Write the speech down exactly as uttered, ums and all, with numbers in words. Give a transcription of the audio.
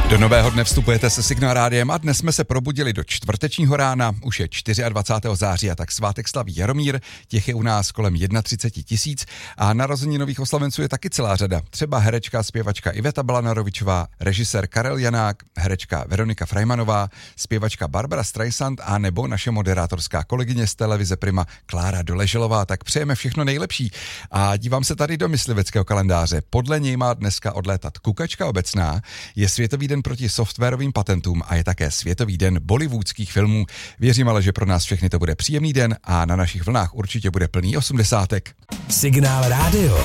Do nového dne vstupujete se Signál rádiem a dnes jsme se probudili do čtvrtečního rána, už je dvacátého čtvrtého září a tak svátek slaví Jaromír, těch je u nás kolem třicet jedna tisíc a narozeninových oslavenců je taky celá řada. Třeba herečka, zpěvačka Iveta Balanarovičová, režisér Karel Janák, herečka Veronika Frajmanová, zpěvačka Barbara Streisand a nebo naše moderátorská kolegyně z televize Prima Klára Doleželová. Tak přejeme všechno nejlepší a dívám se tady do mysliveckého kalendáře. Podle něj má dneska odlétat kukačka obecná, je světový den proti softwarovým patentům a je také světový den bollywoodských filmů. Věřím ale, že pro nás všechny to bude příjemný den a na našich vlnách určitě bude plný osmdesátek. Signál rádio.